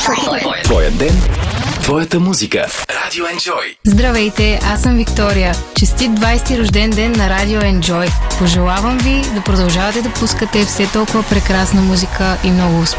Твоя ден, твоята музика. Радио Enjoy. Здравейте, аз съм Виктория. Честит 20-ти рожден ден на Радио Enjoy. Пожелавам ви да продължавате да пускате все толкова прекрасна музика и много успех.